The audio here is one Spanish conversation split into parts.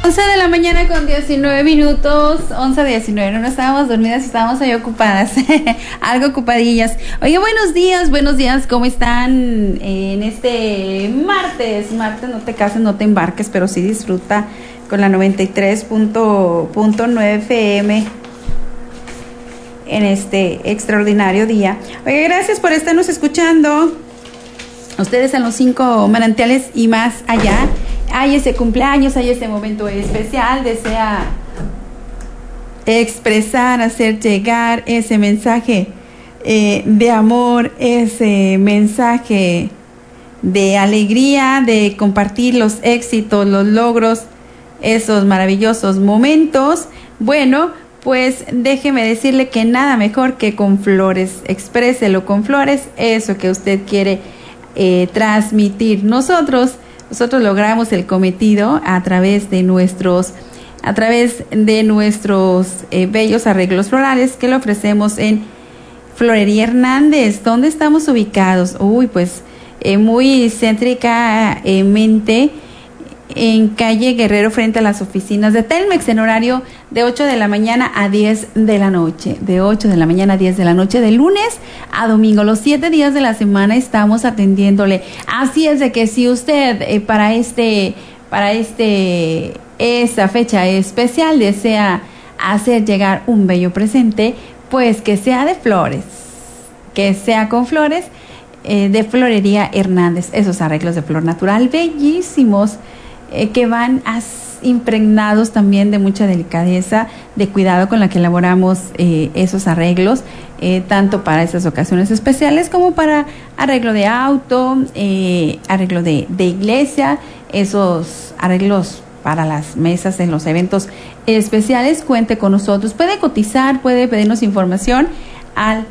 11 de la mañana con 19 minutos, 11:19, no estábamos dormidas, estábamos ahí ocupadas, algo ocupadillas. Oye, buenos días, ¿cómo están en este martes? Martes, no te cases, no te embarques, pero sí disfruta con la 93.9 FM en este extraordinario día. Oye, gracias por estarnos escuchando, ustedes en los 5 manantiales y más allá. Hay ese cumpleaños, hay ese momento especial, desea expresar, hacer llegar ese mensaje de amor, ese mensaje de alegría, de compartir los éxitos, los logros, esos maravillosos momentos. Bueno, pues déjeme decirle que nada mejor que con flores, expréselo con flores, eso que usted quiere transmitir. Nosotros logramos el cometido a través de nuestros bellos arreglos florales que le ofrecemos en Florería Hernández. ¿Dónde estamos ubicados? Pues muy céntricamente en calle Guerrero, frente a las oficinas de Telmex, en horario de 8 de la mañana a 10 de la noche. De 8 de la mañana a 10 de la noche, de lunes a domingo. Los 7 días de la semana estamos atendiéndole. Así es de que si usted para esta fecha especial desea hacer llegar un bello presente, pues que sea de flores, que sea con flores, de Florería Hernández. Esos arreglos de flor natural bellísimos, que van impregnados también de mucha delicadeza, de cuidado con la que elaboramos esos arreglos, tanto para esas ocasiones especiales como para arreglo de auto, arreglo de iglesia, esos arreglos para las mesas en los eventos especiales. Cuente con nosotros, puede cotizar, puede pedirnos información al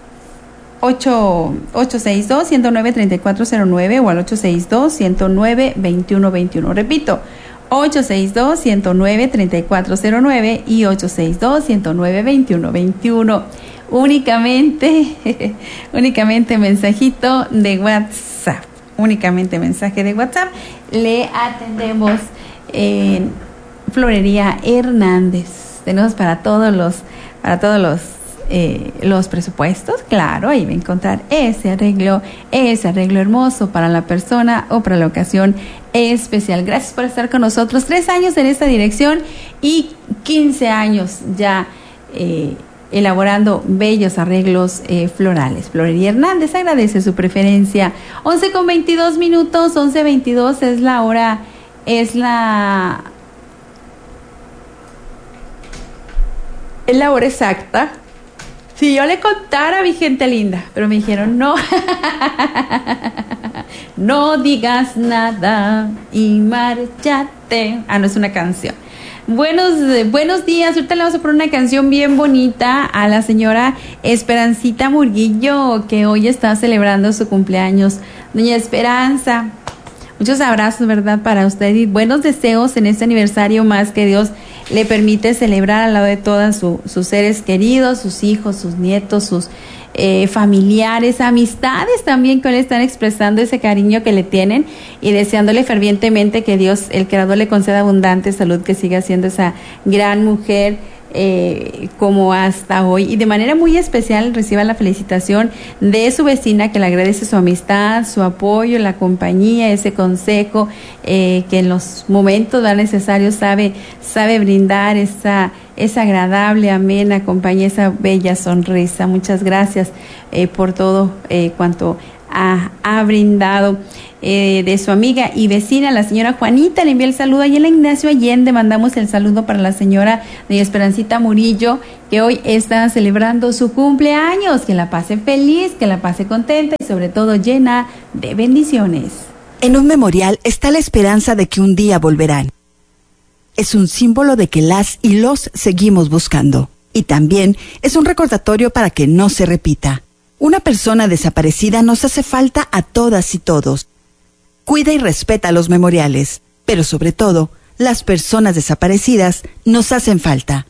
862-109-3409 o al 862-109-2121. Repito, 862-109-3409 y 862-109-2121. Únicamente mensajito de WhatsApp. Únicamente mensaje de WhatsApp. Le atendemos en Florería Hernández. Tenemos para todos los presupuestos, claro, ahí va a encontrar ese arreglo hermoso para la persona o para la ocasión especial. Gracias por estar con nosotros. 3 años en esta dirección y 15 años ya elaborando bellos arreglos florales. Florería Hernández agradece su preferencia. 11:22 minutos, 11:22 es la hora exacta. Si yo le contara, mi gente linda, pero me dijeron no, no digas nada y márchate. No es una canción. Buenos días. Ahorita le vamos a poner una canción bien bonita a la señora Esperancita Murguillo, que hoy está celebrando su cumpleaños. Doña Esperanza, muchos abrazos, ¿verdad?, para usted y buenos deseos en este aniversario más que Dios le permite celebrar al lado de todas sus seres queridos, sus hijos, sus nietos, sus familiares, amistades también, que le están expresando ese cariño que le tienen y deseándole fervientemente que Dios, el Creador, le conceda abundante salud, que siga siendo esa gran mujer como hasta hoy, y de manera muy especial reciba la felicitación de su vecina, que le agradece su amistad, su apoyo, la compañía, ese consejo que en los momentos necesarios sabe brindar esa agradable, amena compañía, esa bella sonrisa. Muchas gracias por todo cuanto ha brindado. De su amiga y vecina, la señora Juanita, le envía el saludo. Y en la Ignacio Allende mandamos el saludo para la señora de Esperancita Murillo, que hoy está celebrando su cumpleaños. Que la pase feliz, que la pase contenta y sobre todo llena de bendiciones. En un memorial está la esperanza de que un día volverán. Es un símbolo de que las y los seguimos buscando. Y también es un recordatorio para que no se repita. Una persona desaparecida nos hace falta a todas y todos. Cuida y respeta los memoriales, pero sobre todo, las personas desaparecidas nos hacen falta.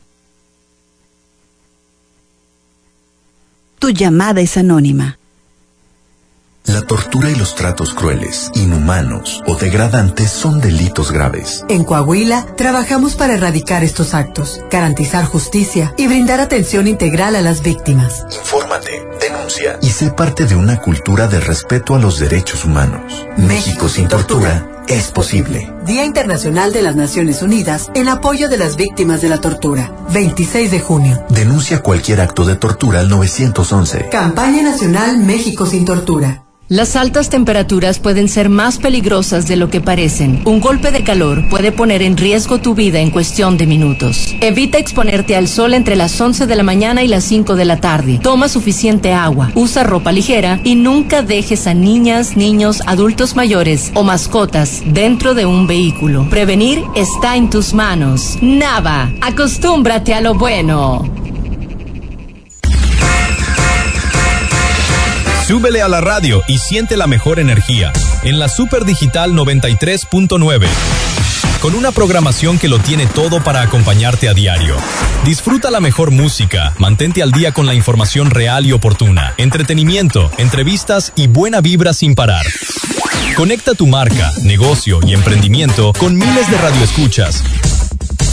Tu llamada es anónima. La tortura y los tratos crueles, inhumanos o degradantes son delitos graves. En Coahuila, trabajamos para erradicar estos actos, garantizar justicia y brindar atención integral a las víctimas. Infórmate, denuncia y sé parte de una cultura de respeto a los derechos humanos. México sin tortura es posible. Día Internacional de las Naciones Unidas en apoyo de las víctimas de la tortura. 26 de junio. Denuncia cualquier acto de tortura al 911. Campaña Nacional México sin tortura. Las altas temperaturas pueden ser más peligrosas de lo que parecen. Un golpe de calor puede poner en riesgo tu vida en cuestión de minutos. Evita exponerte al sol entre las 11 de la mañana y las 5 de la tarde. Toma suficiente agua, usa ropa ligera y nunca dejes a niñas, niños, adultos mayores o mascotas dentro de un vehículo. Prevenir está en tus manos. Nava, acostúmbrate a lo bueno. Súbele a la radio y siente la mejor energía en la Super Digital 93.9. Con una programación que lo tiene todo para acompañarte a diario. Disfruta la mejor música, mantente al día con la información real y oportuna, entretenimiento, entrevistas y buena vibra sin parar. Conecta tu marca, negocio y emprendimiento con miles de radioescuchas.